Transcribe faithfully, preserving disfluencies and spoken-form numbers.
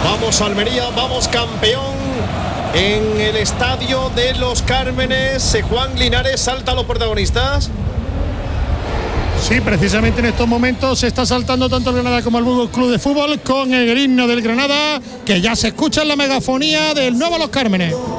Vamos Almería, vamos campeón en el estadio de Los Cármenes. Juan Linares, salta a los protagonistas. Sí, precisamente en estos momentos se está saltando tanto el Granada como el Burgos Club de Fútbol con el himno del Granada, que ya se escucha en la megafonía del nuevo Los Cármenes.